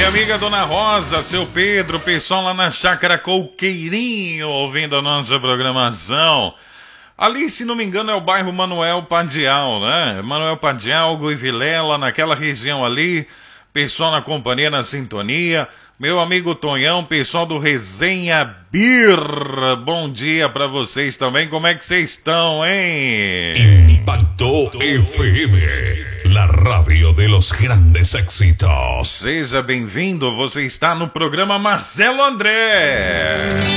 Minha amiga Dona Rosa, seu Pedro, pessoal lá na Chácara Coqueirinho, ouvindo a nossa programação. Ali, se não me engano, é o bairro Manuel Padial, né? Manuel Padial, Goi Vilela, naquela região ali. Pessoal na companhia, na sintonia. Meu amigo Tonhão, pessoal do Resenha Beer. Bom dia pra vocês também. Como é que vocês estão, hein? Impacto FM, la radio de los grandes éxitos. Seja bem-vindo, você está no programa Marcelo André.